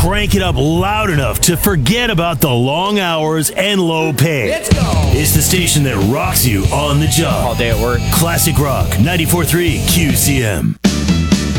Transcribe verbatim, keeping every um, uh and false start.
crank it up loud enough to forget about the long hours and low pay. Let's go. It's the station that rocks you on the job. All day at work. Classic Rock ninety-four point three Q C M.